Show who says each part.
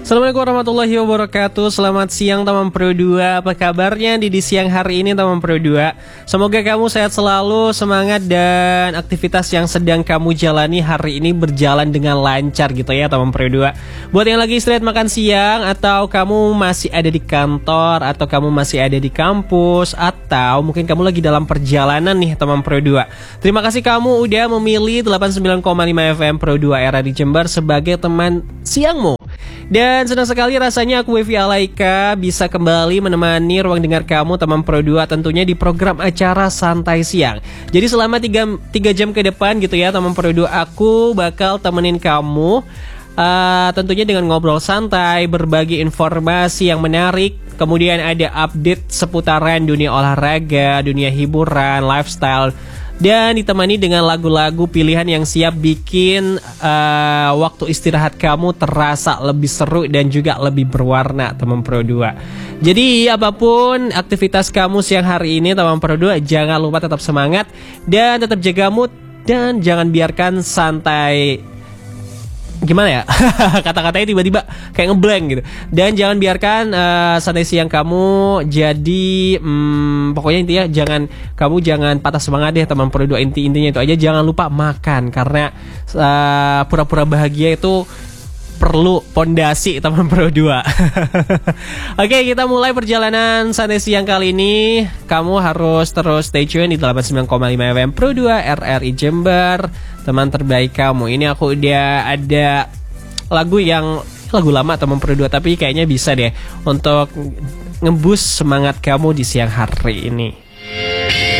Speaker 1: Assalamualaikum warahmatullahi wabarakatuh. Selamat siang teman Pro 2. Apa kabarnya di siang hari ini teman Pro 2? Semoga kamu sehat selalu, semangat, dan aktivitas yang sedang kamu jalani hari ini berjalan dengan lancar gitu ya teman Pro 2. Buat yang lagi istirahat makan siang, atau kamu masih ada di kantor, atau kamu masih ada di kampus, atau mungkin kamu lagi dalam perjalanan nih teman Pro 2. Terima kasih kamu udah memilih 89,5 FM Pro 2 era di Jember sebagai teman siangmu. Dan senang sekali rasanya aku Wifi Alaika bisa kembali menemani ruang dengar kamu teman Pro 2 tentunya di program acara Santai Siang. Jadi selama 3 jam ke depan gitu ya teman Pro 2, aku bakal temenin kamu tentunya dengan ngobrol santai, berbagi informasi yang menarik. Kemudian ada update seputaran dunia olahraga, dunia hiburan, lifestyle, dan ditemani dengan lagu-lagu pilihan yang siap bikin waktu istirahat kamu terasa lebih seru dan juga lebih berwarna teman Pro 2. Jadi apapun aktivitas kamu siang hari ini teman Pro 2, jangan lupa tetap semangat dan tetap jaga mood, dan jangan biarkan santai, gimana ya kata-katanya tiba-tiba kayak ngeblank gitu. Dan jangan biarkan santai siang kamu jadi pokoknya intinya kamu jangan patah semangat deh teman Pro 2. Intinya itu aja, jangan lupa makan, karena pura-pura bahagia itu perlu pondasi teman Pro 2. Oke, kita mulai perjalanan santai siang kali ini. Kamu harus terus stay tune di 89,5 FM Pro 2 RRI Jember, teman terbaik kamu. Ini aku udah ada lagu lama teman Pro 2, tapi kayaknya bisa deh untuk ngeboost semangat kamu di siang hari ini.